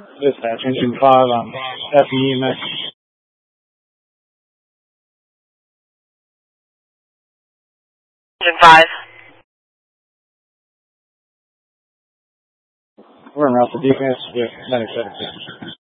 Dispatch, engine 5 on FEMS. Engine 5. We're en route to defense with 97.